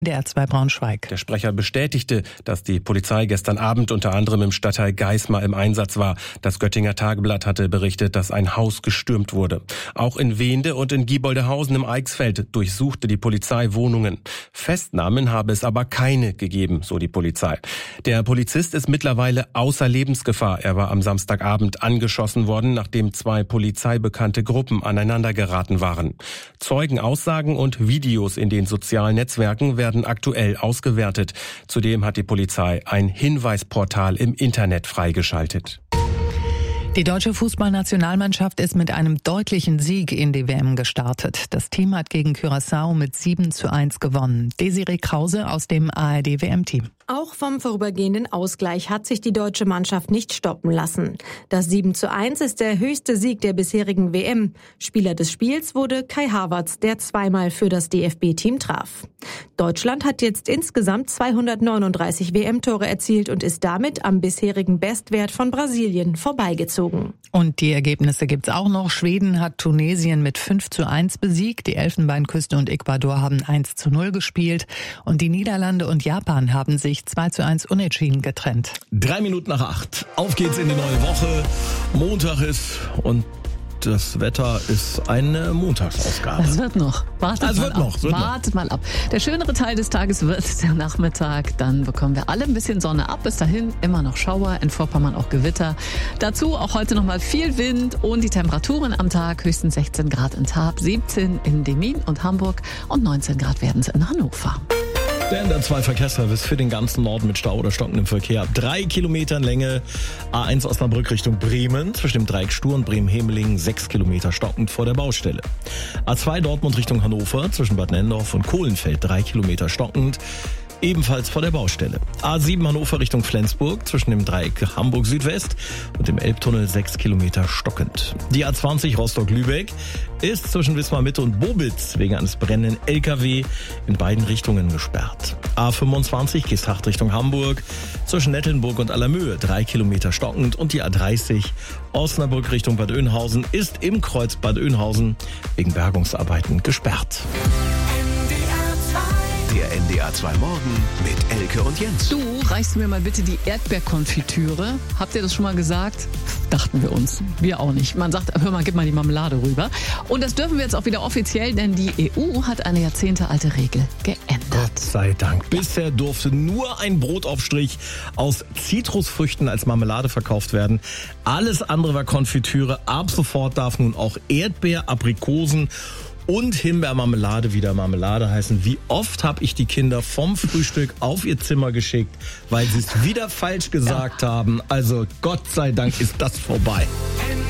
Der R2 Braunschweig. Der Sprecher bestätigte, dass die Polizei gestern Abend unter anderem im Stadtteil Geismar im Einsatz war. Das Göttinger Tageblatt hatte berichtet, dass ein Haus gestürmt wurde. Auch in Weende und in Gieboldehausen im Eichsfeld durchsuchte die Polizei Wohnungen. Festnahmen habe es aber keine gegeben, so die Polizei. Der Polizist ist mittlerweile außer Lebensgefahr. Er war am Samstagabend angeschossen worden, nachdem zwei polizeibekannte Gruppen aneinander geraten waren. Zeugenaussagen und Videos in den sozialen Netzwerken werden aktuell ausgewertet. Zudem hat die Polizei ein Hinweisportal im Internet freigeschaltet. Die deutsche Fußballnationalmannschaft ist mit einem deutlichen Sieg in die WM gestartet. Das Team hat gegen Curaçao mit 7:1 gewonnen. Desiree Krause aus dem ARD-WM-Team. Auch vom vorübergehenden Ausgleich hat sich die deutsche Mannschaft nicht stoppen lassen. Das 7:1 ist der höchste Sieg der bisherigen WM. Spieler des Spiels wurde Kai Havertz, der zweimal für das DFB-Team traf. Deutschland hat jetzt insgesamt 239 WM-Tore erzielt und ist damit am bisherigen Bestwert von Brasilien vorbeigezogen. Und die Ergebnisse gibt's auch noch. Schweden hat Tunesien mit 5:1 besiegt. Die Elfenbeinküste und Ecuador haben 1:0 gespielt. Und die Niederlande und Japan haben sich 2:1 unentschieden getrennt. 7:03. Auf geht's in die neue Woche. Montag ist und das Wetter ist eine Montagsausgabe. Das wird noch. Wartet mal ab. Der schönere Teil des Tages wird der Nachmittag. Dann bekommen wir alle ein bisschen Sonne ab. Bis dahin immer noch Schauer, in Vorpommern auch Gewitter. Dazu auch heute noch mal viel Wind und die Temperaturen am Tag höchstens 16 Grad in Tarp, 17 in Demmin und Hamburg und 19 Grad werden es in Hannover. Der NDR2 Verkehrsservice für den ganzen Norden mit Stau oder stockendem Verkehr. 3 Kilometern Länge, A1 Osnabrück Richtung Bremen, zwischen dem Dreieck Stur und Bremen-Hemeling 6 Kilometer stockend vor der Baustelle. A2 Dortmund Richtung Hannover, zwischen Bad Nendorf und Kohlenfeld 3 Kilometer stockend, ebenfalls vor der Baustelle. A7 Hannover Richtung Flensburg, zwischen dem Dreieck Hamburg Südwest und dem Elbtunnel 6 Kilometer stockend. Die A20 Rostock-Lübeck ist zwischen Wismar Mitte und Bobitz wegen eines brennenden LKW in beiden Richtungen gesperrt. A25 Geesthacht Richtung Hamburg, zwischen Nettelnburg und Allermöhe 3 Kilometer stockend und die A30 Osnabrück Richtung Bad Oeynhausen ist im Kreuz Bad Oeynhausen wegen Bergungsarbeiten gesperrt. Der NDR2 Morgen mit Elke und Jens. Du, reichst mir mal bitte die Erdbeerkonfitüre. Habt ihr das schon mal gesagt? Dachten wir uns. Wir auch nicht. Man sagt, hör mal, gib mal die Marmelade rüber. Und das dürfen wir jetzt auch wieder offiziell, denn die EU hat eine jahrzehntealte Regel geändert. Gott sei Dank. Bisher durfte nur ein Brotaufstrich aus Zitrusfrüchten als Marmelade verkauft werden. Alles andere war Konfitüre. Ab sofort darf nun auch Erdbeer, Aprikosen und Himbeermarmelade wieder Marmelade heißen. Wie oft habe ich die Kinder vom Frühstück auf ihr Zimmer geschickt, weil sie es wieder falsch gesagt haben. Also Gott sei Dank ist das vorbei.